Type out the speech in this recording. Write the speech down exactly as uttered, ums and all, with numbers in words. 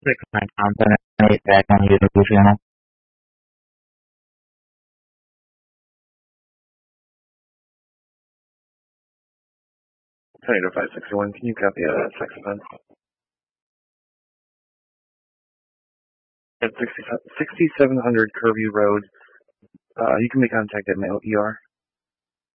Click my content and it's back on YouTube channel. Tornado five sixty-one, can you copy a sex offense? At sixty-seven hundred Curview Road, uh, you can make contact at Mail E R.